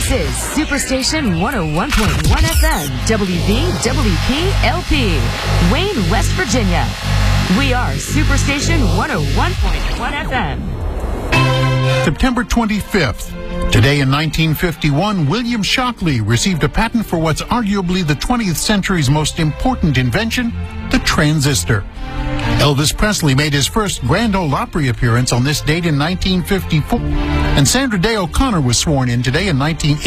This is Superstation 101.1 FM, WVWP-LP, Wayne, West Virginia. We are Superstation 101.1 FM. September 25th. Today in 1951, William Shockley received a patent for what's arguably the 20th century's most important invention, the transistor. Elvis Presley made his first Grand Ole Opry appearance on this date in 1954, and Sandra Day O'Connor was sworn in today in 1980.